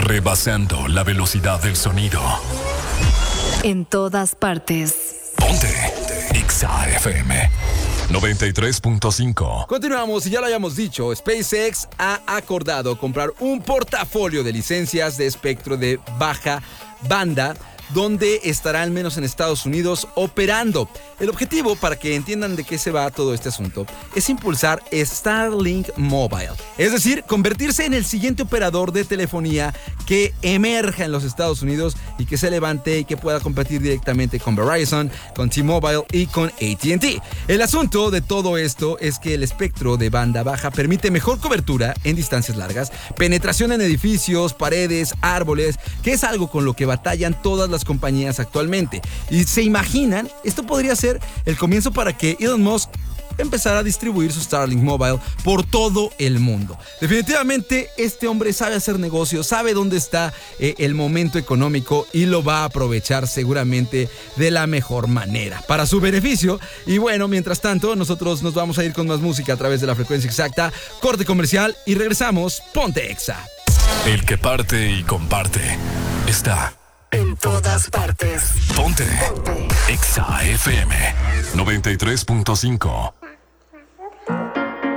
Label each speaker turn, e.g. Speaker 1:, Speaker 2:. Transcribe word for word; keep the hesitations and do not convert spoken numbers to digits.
Speaker 1: rebasando la velocidad del sonido.
Speaker 2: En todas partes.
Speaker 1: Ponte Exa F M noventa y tres punto cinco.
Speaker 3: Continuamos y ya lo habíamos dicho, SpaceX ha acordado comprar un portafolio de licencias de espectro de baja banda donde estará al menos en Estados Unidos operando. El objetivo, para que entiendan de qué se va todo este asunto, es impulsar Starlink Mobile, es decir, convertirse en el siguiente operador de telefonía que emerja en los Estados Unidos y que se levante y que pueda competir directamente con Verizon, con T-Mobile y con A T and T. El asunto de todo esto es que el espectro de banda baja permite mejor cobertura en distancias largas, penetración en edificios, paredes, árboles, que es algo con lo que batallan todas las compañías actualmente. Y se imaginan, esto podría ser el comienzo para que Elon Musk empezara a distribuir su Starlink Mobile por todo el mundo. Definitivamente este hombre sabe hacer negocios, sabe dónde está eh, el momento económico y lo va a aprovechar seguramente de la mejor manera para su beneficio. Y bueno, mientras tanto nosotros nos vamos a ir con más música a través de la frecuencia exacta, corte comercial y regresamos. Ponte Exa.
Speaker 1: El que parte y comparte está
Speaker 2: en todas partes.
Speaker 1: Ponte Exa F M noventa y tres punto cinco.